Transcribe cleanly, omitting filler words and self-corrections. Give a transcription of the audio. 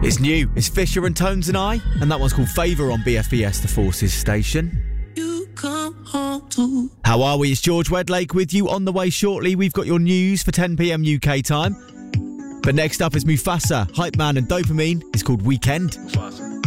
It's new. It's Fisher and Tones and I, and that one's called Favour on BFBS, the Forces station. How are we? It's George Wedlake with you. On the way shortly, we've got your news for 10 p.m. UK time. But next up is Mufasa, Hype Man and Dopamine. It's called Weekend.